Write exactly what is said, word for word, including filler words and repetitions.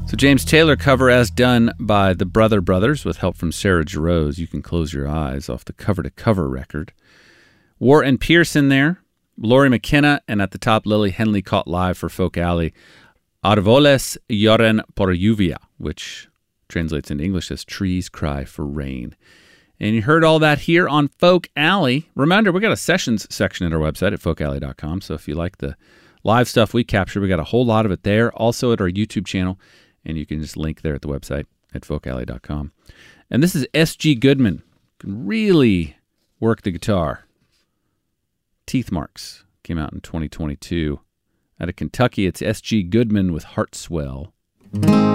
So James Taylor cover as done by the Brother Brothers with help from Sarah Jarosz. You can close your eyes off the cover-to-cover record. War and Pierce in there. Laurie McKenna, and at the top, Lily Henley caught live for Folk Alley. Arvoles lloran por lluvia, which translates into English as trees cry for rain. And you heard all that here on Folk Alley. Reminder, we got a sessions section at our website at folk alley dot com. So if you like the live stuff we capture, we got a whole lot of it there. Also at our YouTube channel. And you can just link there at the website at folk alley dot com. And this is S G Goodman. Can really work the guitar. Teeth Marks came out in twenty twenty-two. Out of Kentucky, it's S G Goodman with Heart Swell.